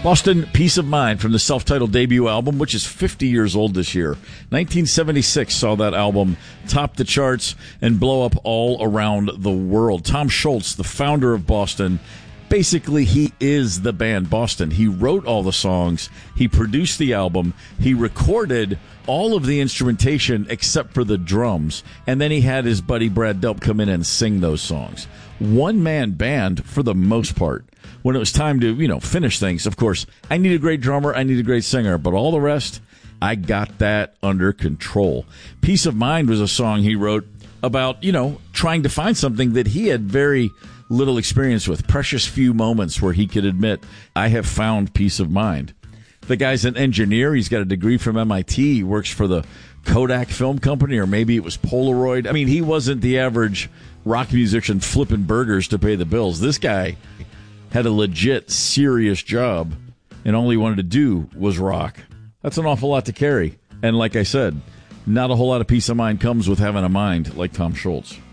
Boston, Peace of Mind from the self-titled debut album, which is 50 years old this year. 1976 saw that album top the charts and blow up all around the world. Tom Scholz, the founder of Boston, basically he is the band Boston. He wrote all the songs, he produced the album, he recorded all of the instrumentation except for the drums, and then he had his buddy Brad Delp come in and sing those songs. One-man band for the most part. When it was time to, finish things, of course, I need a great drummer, I need a great singer, but all the rest, I got that under control. Peace of Mind was a song he wrote about, trying to find something that he had very little experience with. Precious few moments where he could admit, I have found peace of mind. The guy's an engineer. He's got a degree from MIT. He works for the Kodak Film Company, or maybe it was Polaroid. I mean, he wasn't the average rock musician flipping burgers to pay the bills. This guy had a legit, serious job, and all he wanted to do was rock. That's an awful lot to carry. And like I said, not a whole lot of peace of mind comes with having a mind like Tom Scholz.